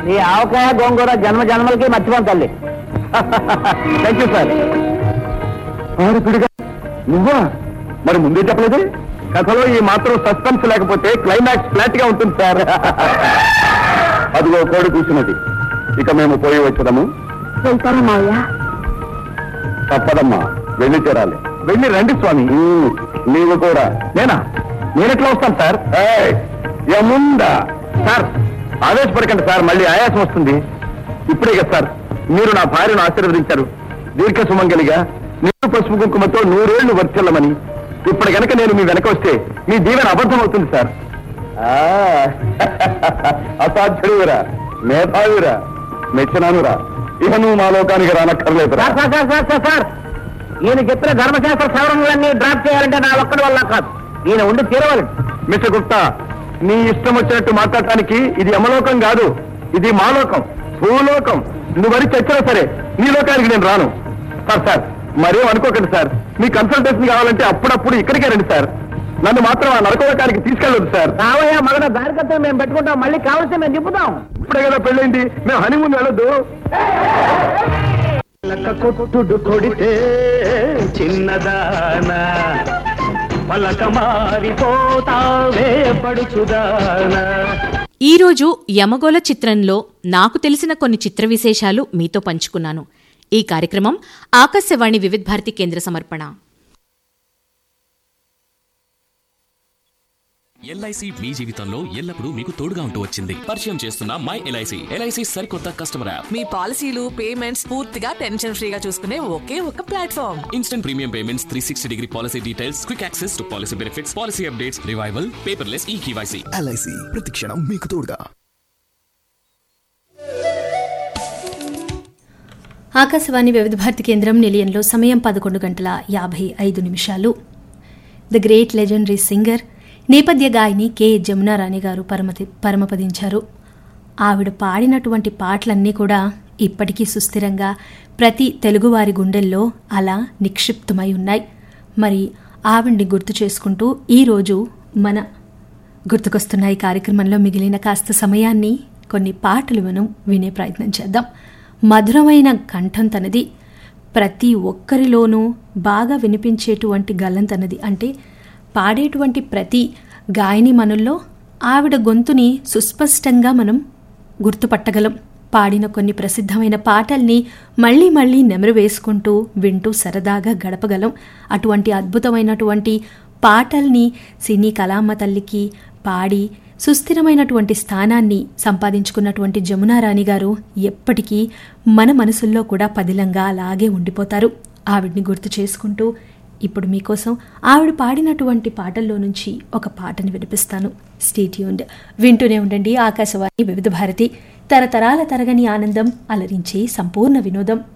ఈ ఆవకాయ గోంగూర జన్మ జన్మలకి మర్చిపోను తల్లి. Thank you sir. నువ్వా? మరి ముందే చెప్పలేదు. కథలో ఈ మాత్రం సస్పెన్స్ లేకపోతే క్లైమాక్స్ ఫ్లాట్ గా ఉంటుంది సార్. అదిగో కోడి కూర్చున్నది. ఇక మేము పోయి వచ్చదాము. వెళ్తారా మావయ్య? తప్పదమ్మా, వెళ్ళి చేరాలి. వెళ్ళి రండి స్వామి. నీవు కూడా. నేనెట్లా వస్తాను సార్? ఏముందా సార్? ఆవేశపడకండి సార్, మళ్ళీ ఆయాసం వస్తుంది. ఇప్పుడే కదా సార్ మీరు నా భార్యను ఆశీర్వదించారు. దీర్ఘ సుమంగలిగా నీరు పసుపు కుంకుమతో 100 ఏళ్లు వర్చెల్లమని. ఇప్పుడు గనక నేను మీ వెనక వస్తే మీ దీవెన అబద్ధం అవుతుంది సార్. అసాధ్యుడురా, మేధావిరా, మెచ్చనానురా. ఇక నువ్వు మా లోకానికి రానక్కర్లేదు. సార్ ఈయన చెప్పిన ధర్మశాస్త్ర సవరణలన్నీ డ్రాప్ చేయాలంటే నా ఒక్కడి వల్ల కాదు, ఈయన ఉండి తీరవాలి. మిస్టర్ గుప్తా, నీ ఇష్టం వచ్చినట్టు మాట్లాడటానికి ఇది యమలోకం కాదు, ఇది మాలోకం, భూలోకం. నువ్వరి చచ్చినా సరే నీ లోకానికి నేను రాను. సార్ మరేం అనుకోకండి సార్. మీ కన్సల్టేషన్ కావాలంటే అప్పుడప్పుడు ఇక్కడికే రండి సార్. నన్ను మాత్రం ఆ నరకోలోకానికి తీసుకెళ్ళదు సార్. రావయ్యా మగడ దారికత్వం మేము పెట్టుకుంటాం, మళ్ళీ కావాల్సి మేము తిప్పుతాం. ఇప్పుడే కదా పెళ్ళైంది, మేము హనీమూన్ వెళ్ళొద్దు. కొట్టుడు కొడితే చిన్నదానా పలక మారిపోతావే పడుచుదానా. ఈరోజు యమగోళ చిత్రంలో నాకు తెలిసిన కొన్ని చిత్ర విశేషాలు మీతో పంచుకున్నాను. ఈ కార్యక్రమం ఆకాశవాణి వివిధ భారతి కేంద్ర సమర్పణ. ఎల్ఐసి మీ జీవితంలో ఎల్లప్పుడూ మీకు తోడుగా ఉంటూ వచ్చింది. పరిచయం చేస్తున్న మై ఎల్ఐసి. ఎల్ఐసి సరికొత్త కస్టమర్ యాప్. మీ పాలసీలు పేమెంట్స్ పూర్తిగా టెన్షన్ ఫ్రీగా చూసుకునే ఒకే ఒక platform. Instant premium payments, 360 degree policy details, quick access to policy benefits, policy updates, revival, paperless eKYC. LIC ప్రతిక్షణం మీకు తోడుగా. ఆకాశవాణి వివిధ భారతి కేంద్రం నిలయంలో సమయం 11:55. ద గ్రేట్ లెజెండరీ సింగర్, నేపథ్య గాయని కె జమునారాణి గారు పరమపదించారు. ఆవిడ పాడినటువంటి పాటలన్నీ కూడా ఇప్పటికీ సుస్థిరంగా ప్రతి తెలుగువారి గుండెల్లో అలా నిక్షిప్తమై ఉన్నాయి. మరి ఆవిడ్ని గుర్తు చేసుకుంటూ ఈరోజు మన గుర్తుకొస్తున్న ఈ కార్యక్రమంలో మిగిలిన కాస్త సమయాన్ని కొన్ని పాటలు మనం వినే ప్రయత్నం చేద్దాం. మధురమైన కంఠం తనది, ప్రతి ఒక్కరిలోనూ బాగా వినిపించేటువంటి గలం తనది. అంటే పాడేటువంటి ప్రతి గాయని మనుల్లో ఆవిడ గొంతుని సుస్పష్టంగా మనం గుర్తుపట్టగలం. పాడిన కొన్ని ప్రసిద్ధమైన పాటల్ని మళ్లీ మళ్లీ నెమరు వేసుకుంటూ వింటూ సరదాగా గడపగలం. అటువంటి అద్భుతమైనటువంటి పాటల్ని సినీ కళామ్మ తల్లికి పాడి సుస్థిరమైనటువంటి స్థానాన్ని సంపాదించుకున్నటువంటి జమునారాణి గారు ఎప్పటికీ మన మనసుల్లో కూడా పదిలంగా అలాగే ఉండిపోతారు. ఆవిడ్ని గుర్తు చేసుకుంటూ ఇప్పుడు మీకోసం ఆవిడ పాడినటువంటి పాటల్లో నుంచి ఒక పాటని వినిపిస్తాను. స్టే ట్యూన్డ్, వింటూనే ఉండండి ఆకాశవాణి వివిధ భారతి, తరతరాల తరగని ఆనందం, అలరించే సంపూర్ణ వినోదం.